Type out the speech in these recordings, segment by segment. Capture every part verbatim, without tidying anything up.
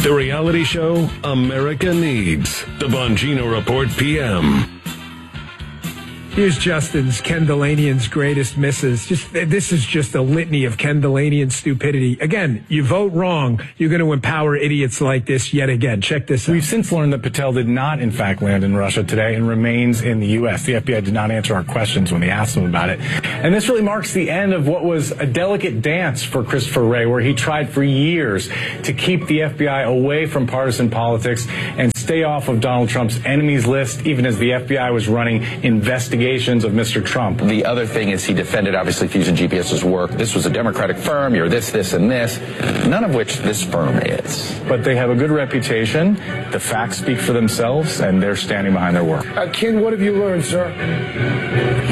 The reality show America Needs. The Bongino Report P M. Here's Justin's Ken Delanian's greatest misses. Just this is just a litany of Ken Delanian stupidity. Again, you vote wrong, you're going to empower idiots like this yet again. Check this out. We've since learned that Patel did not, in fact, land in Russia today and remains in the U S. The F B I did not answer our questions when we asked them about it. And this really marks the end of what was a delicate dance for Christopher Wray, where he tried for years to keep the F B I away from partisan politics and stay off of Donald Trump's enemies list, even as the F B I was running investigations of Mister Trump. The other thing is he defended, obviously, Fusion GPS's work. This was a Democratic firm. You're this, this, and this, none of which this firm is. But they have a good reputation. The facts speak for themselves, and they're standing behind their work. Uh, Ken, what have you learned, sir?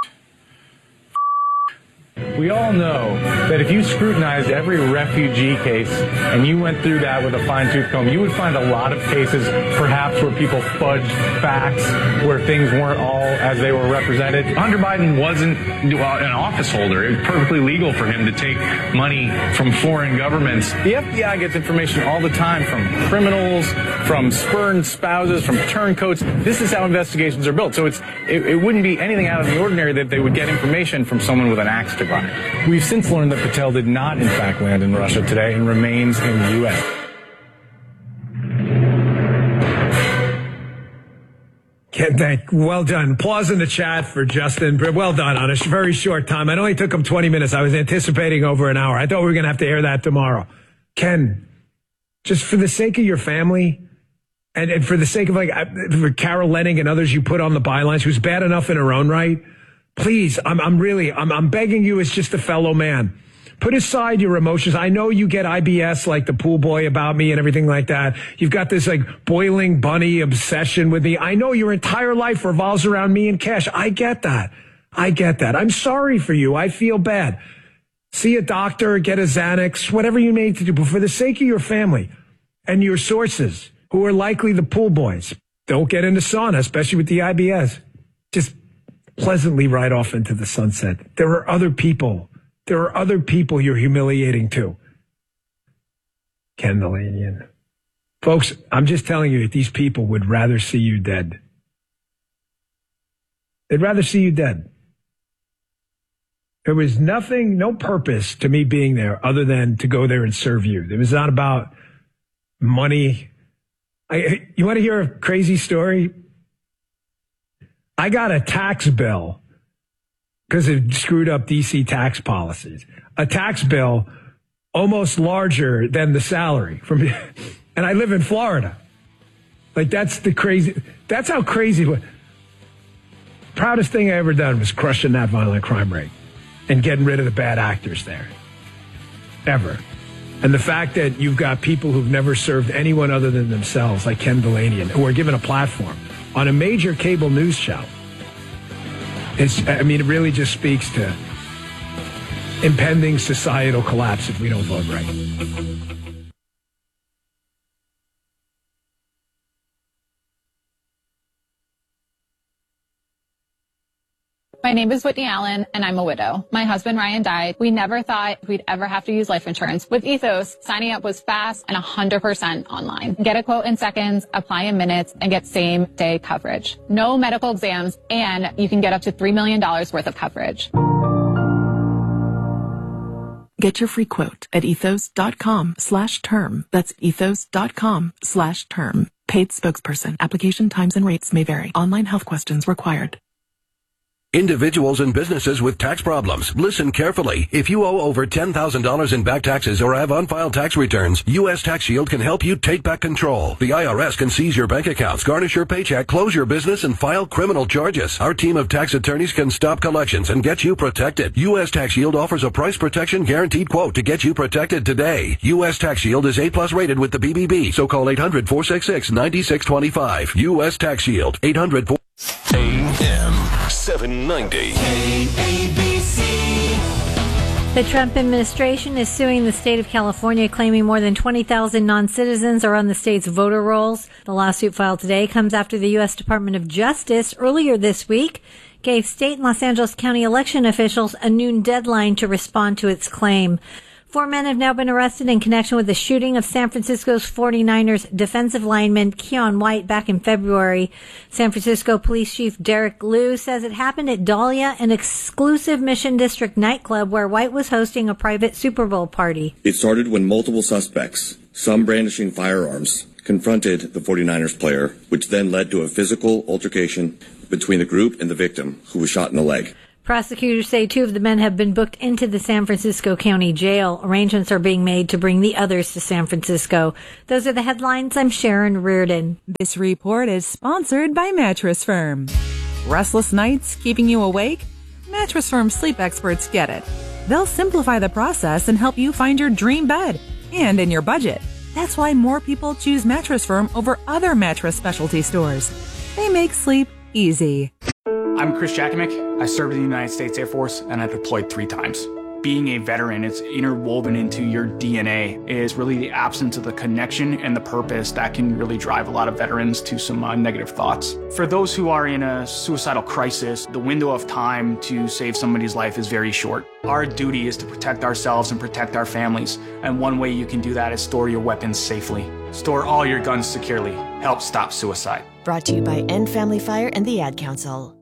We all know that if you scrutinized every refugee case and you went through that with a fine-tooth comb, you would find a lot of cases, perhaps, where people fudged facts, where things weren't all as they were represented. Hunter Biden wasn't well, an office holder. It was perfectly legal for him to take money from foreign governments. The F B I gets information all the time from criminals, from spurned spouses, from turncoats. This is how investigations are built. So it's it, it wouldn't be anything out of the ordinary that they would get information from someone with an axe to grind. We've since learned that Patel did not, in fact, land in Russia today and remains in the U S. Ken, thank, well done. Applause in the chat for Justin. Well done on a very short time. It only took him twenty minutes. I was anticipating over an hour. I thought we were going to have to air that tomorrow. Ken, just for the sake of your family and, and for the sake of like for Carol Lenning and others you put on the bylines, who's bad enough in her own right, please, I'm, I'm really, I'm, I'm begging you as just a fellow man. Put aside your emotions. I know you get I B S like the pool boy about me and everything like that. You've got this like boiling bunny obsession with me. I know your entire life revolves around me and Cash. I get that. I get that. I'm sorry for you. I feel bad. See a doctor, get a Xanax, whatever you need to do. But for the sake of your family and your sources, who are likely the pool boys, don't get into sauna, especially with the I B S. Just pleasantly ride off into the sunset. There are other people. There are other people you're humiliating too. Ken Delanian. Folks, I'm just telling you that these people would rather see you dead. They'd rather see you dead. There was nothing, no purpose to me being there other than to go there and serve you. It was not about money. I, you want to hear a crazy story? I got a tax bill because it screwed up D C tax policies. A tax bill almost larger than the salary from, and I live in Florida. Like that's the crazy. That's how crazy. Proudest thing I ever done was crushing that violent crime rate and getting rid of the bad actors there. Ever. And the fact that you've got people who've never served anyone other than themselves, like Ken Delanian, who are given a platform on a major cable news show. It's, I mean, it really just speaks to impending societal collapse if we don't vote right. My name is Whitney Allen, and I'm a widow. My husband, Ryan, died. We never thought we'd ever have to use life insurance. With Ethos, signing up was fast and one hundred percent online. Get a quote in seconds, apply in minutes, and get same-day coverage. No medical exams, and you can get up to three million dollars worth of coverage. Get your free quote at ethos.com slash term. That's ethos.com slash term. Paid spokesperson. Application times and rates may vary. Online health questions required. Individuals and businesses with tax problems, listen carefully. If you owe over ten thousand dollars in back taxes or have unfiled tax returns, U S Tax Shield can help you take back control. The I R S can seize your bank accounts, garnish your paycheck, close your business, and file criminal charges. Our team of tax attorneys can stop collections and get you protected. U S Tax Shield offers a price protection guaranteed quote to get you protected today. U S Tax Shield is A plus rated with the B B B, so call eight hundred, four six six, nine six two five. U S Tax Shield, eight hundred, four A M seven ninety. A B C. The Trump administration is suing the state of California, claiming more than twenty thousand non-citizens are on the state's voter rolls. The lawsuit filed today comes after the U S Department of Justice earlier this week gave state and Los Angeles County election officials a noon deadline to respond to its claim. Four men have now been arrested in connection with the shooting of San Francisco's forty-niners defensive lineman Keon White back in February. San Francisco Police Chief Derek Liu says it happened at Dahlia, an exclusive Mission District nightclub where White was hosting a private Super Bowl party. It started when multiple suspects, some brandishing firearms, confronted the forty-niners player, which then led to a physical altercation between the group and the victim, who was shot in the leg. Prosecutors say two of the men have been booked into the San Francisco County Jail. Arrangements are being made to bring the others to San Francisco. Those are the headlines. I'm Sharon Reardon. This report is sponsored by Mattress Firm. Restless nights keeping you awake? Mattress Firm sleep experts get it. They'll simplify the process and help you find your dream bed and in your budget. That's why more people choose Mattress Firm over other mattress specialty stores. They make sleep easy. I'm Chris Jakovic. I served in the United States Air Force and I deployed three times. Being a veteran, it's interwoven into your D N A, is really the absence of the connection and the purpose that can really drive a lot of veterans to some uh, negative thoughts. For those who are in a suicidal crisis, the window of time to save somebody's life is very short. Our duty is to protect ourselves and protect our families, and one way you can do that is store your weapons safely. Store all your guns securely. Help stop suicide. Brought to you by End Family Fire and the Ad Council.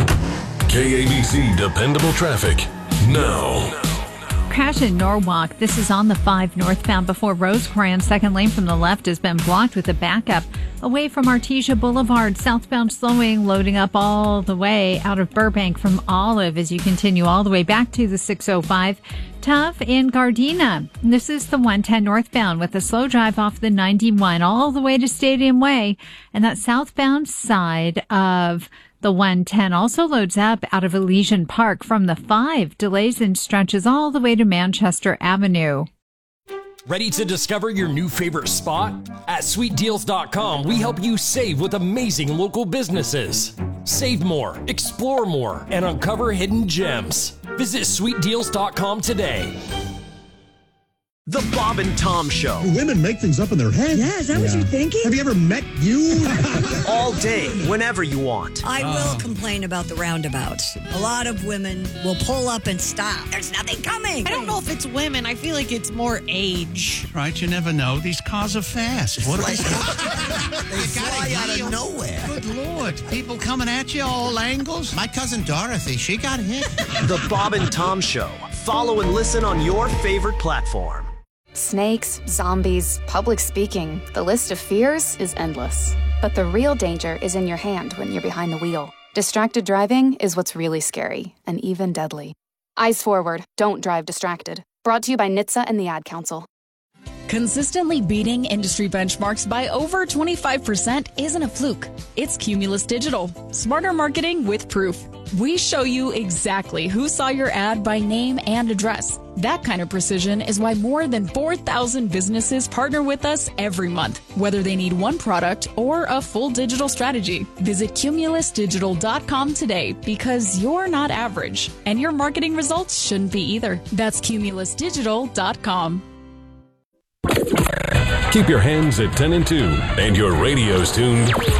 K A B C Dependable Traffic now. Crash in Norwalk. This is on the five northbound before Rosecrans. Second lane from the left has been blocked with a backup away from Artesia Boulevard. Southbound slowing, loading up all the way out of Burbank from Olive as you continue all the way back to the six oh five. Tough in Gardena. This is the one ten northbound with a slow drive off the ninety-one all the way to Stadium Way. And that southbound side of the one ten also loads up out of Elysian Park from the five. Delays and stretches all the way to Manchester Avenue. Ready to discover your new favorite spot? At sweet deals dot com, we help you save with amazing local businesses. Save more, explore more, and uncover hidden gems. Visit sweet deals dot com today. The Bob and Tom Show. Do women make things up in their heads? Yeah, is that yeah. what you're thinking? Have you ever met you? All day, whenever you want. I uh. will complain about the roundabouts. A lot of women will pull up and stop. There's nothing coming. I don't know if it's women. I feel like it's more age. Right, you never know. These cars are fast. What are they? They fly out of nowhere. Good Lord. People coming at you all angles. My cousin Dorothy, she got hit. The Bob and Tom Show. Follow and listen on your favorite platform. Snakes, zombies, public speaking, the list of fears is endless. But the real danger is in your hand when you're behind the wheel. Distracted driving is what's really scary, and even deadly. Eyes forward, don't drive distracted. Brought to you by N H T S A and the Ad Council. Consistently beating industry benchmarks by over twenty-five percent isn't a fluke. It's Cumulus Digital. Smarter marketing with proof. We show you exactly who saw your ad by name and address. That kind of precision is why more than four thousand businesses partner with us every month, whether they need one product or a full digital strategy. Visit cumulus digital dot com today because you're not average, and your marketing results shouldn't be either. That's cumulus digital dot com. Keep your hands at ten and two and your radios tuned